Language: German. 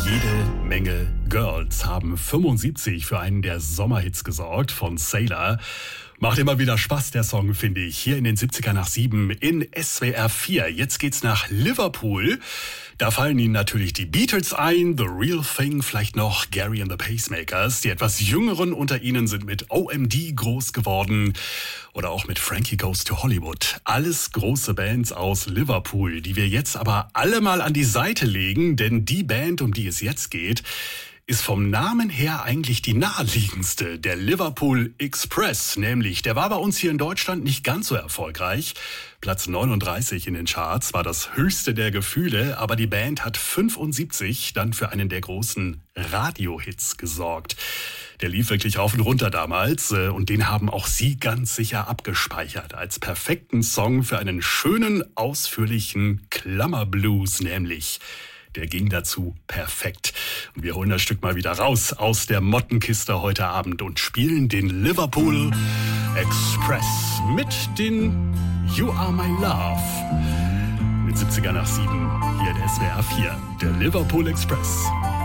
Jede Menge Girls haben 75 für einen der Sommerhits gesorgt von Sailor. Macht immer wieder Spaß, der Song, finde ich. Hier in den 70er nach 7 in SWR 4. Jetzt geht's nach Liverpool. Da fallen Ihnen natürlich die Beatles ein, The Real Thing, vielleicht noch Gary and the Pacemakers. Die etwas Jüngeren unter Ihnen sind mit OMD groß geworden oder auch mit Frankie Goes to Hollywood. Alles große Bands aus Liverpool, die wir jetzt aber alle mal an die Seite legen, denn die Band, um die es jetzt geht, ist vom Namen her eigentlich die naheliegendste, der Liverpool Express, nämlich. Der war bei uns hier in Deutschland nicht ganz so erfolgreich. Platz 39 in den Charts war das höchste der Gefühle, aber die Band hat 75 dann für einen der großen Radiohits gesorgt. Der lief wirklich rauf und runter damals und den haben auch Sie ganz sicher abgespeichert als perfekten Song für einen schönen, ausführlichen Klammerblues, nämlich. Der ging dazu perfekt. Und wir holen das Stück mal wieder raus aus der Mottenkiste heute Abend und spielen den Liverpool Express mit den You Are My Love. Mit 70er nach 7 hier in SWR 4, der Liverpool Express.